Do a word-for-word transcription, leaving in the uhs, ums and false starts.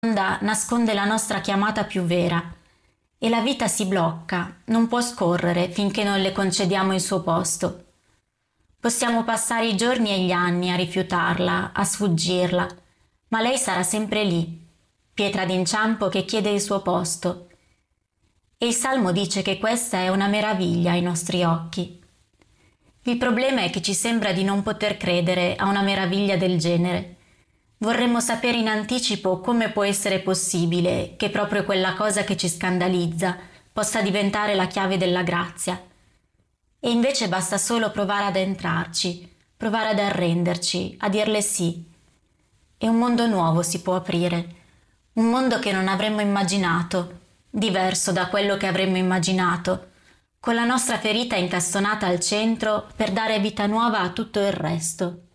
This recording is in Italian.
Onda nasconde la nostra chiamata più vera e la vita si blocca, non può scorrere finché non le concediamo il suo posto. Possiamo passare i giorni e gli anni a rifiutarla, a sfuggirla, ma lei sarà sempre lì, pietra d'inciampo che chiede il suo posto. E il Salmo dice che questa è una meraviglia ai nostri occhi. Il problema è che ci sembra di non poter credere a una meraviglia del genere. Vorremmo sapere in anticipo come può essere possibile che proprio quella cosa che ci scandalizza possa diventare la chiave della grazia. E invece basta solo provare ad entrarci, provare ad arrenderci, a dirle sì. E un mondo nuovo si può aprire, un mondo che non avremmo immaginato, diverso da quello che avremmo immaginato, con la nostra ferita incastonata al centro per dare vita nuova a tutto il resto.